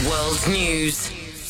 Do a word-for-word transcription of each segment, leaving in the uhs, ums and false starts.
World News.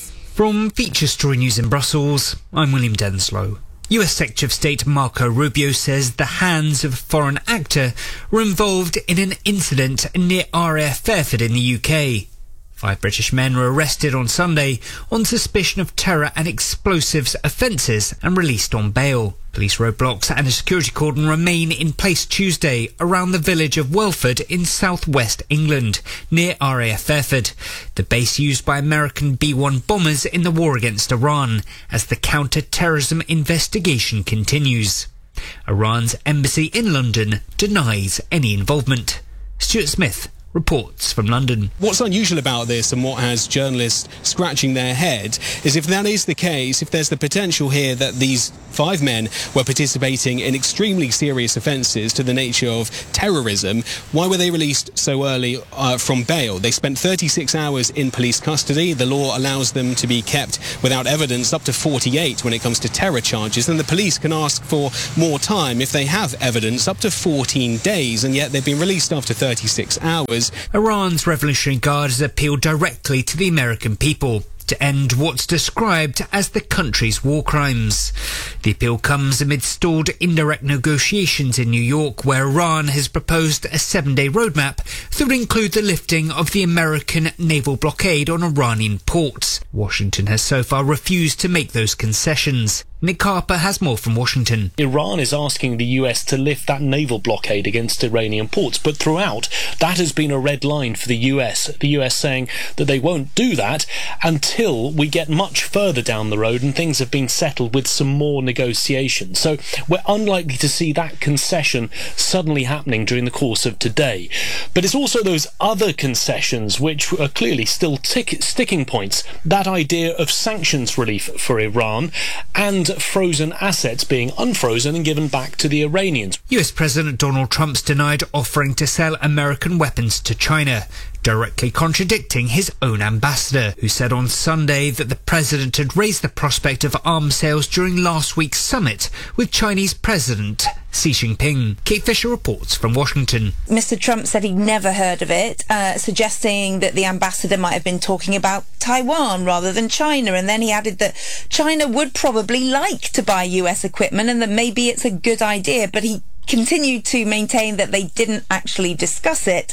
From Feature Story News in Brussels, I'm William Denslow. U S Secretary of State Marco Rubio says the hands of a foreign actor were involved in an incident near R A F Fairford in the U K. Five British men were arrested on Sunday on suspicion of terror and explosives offences and released on bail. Police roadblocks and a security cordon remain in place Tuesday around the village of Welford in southwest England, near R A F Fairford, the base used by American B one bombers in the war against Iran, as the counter-terrorism investigation continues. Iran's embassy in London denies any involvement. Stuart Smith reports from London. What's unusual about this and what has journalists scratching their head is if that is the case, if there's the potential here that these five men were participating in extremely serious offences to the nature of terrorism, why were they released so early uh, from bail? They spent thirty-six hours in police custody. The law allows them to be kept without evidence up to forty-eight when it comes to terror charges, and the police can ask for more time if they have evidence, up to fourteen days, and yet they've been released after thirty-six hours. Iran's Revolutionary Guard has appealed directly to the American people to end what's described as the country's war crimes. The appeal comes amid stalled indirect negotiations in New York, where Iran has proposed a seven-day roadmap that would include the lifting of the American naval blockade on Iranian ports. Washington has so far refused to make those concessions. Nick Harper has more from Washington. Iran is asking the U S to lift that naval blockade against Iranian ports, but throughout, that has been a red line for the U S. The U S saying that they won't do that until we get much further down the road and things have been settled with some more negotiations. So we're unlikely to see that concession suddenly happening during the course of today. But it's also those other concessions which are clearly still tick- sticking points. That idea of sanctions relief for Iran and frozen assets being unfrozen and given back to the Iranians. U S President Donald Trump's denied offering to sell American weapons to China, directly contradicting his own ambassador, who said on Sunday that the president had raised the prospect of arms sales during last week's summit with Chinese President Xi Jinping. Kate Fisher reports from Washington. Mister Trump said he'd never heard of it, uh, suggesting that the ambassador might have been talking about Taiwan rather than China, and then he added that China would probably like to buy U S equipment and that maybe it's a good idea, but he continued to maintain that they didn't actually discuss it.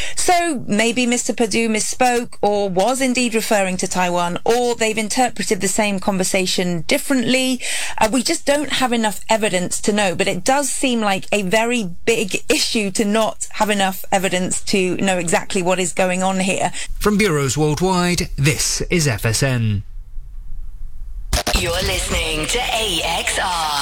So maybe Mister Perdue misspoke or was indeed referring to Taiwan, or they've interpreted the same conversation differently. Uh, we just don't have enough evidence to know, but it does seem like a very big issue to not have enough evidence to know exactly what is going on here. From bureaus worldwide, this is F S N. You're listening to A X R.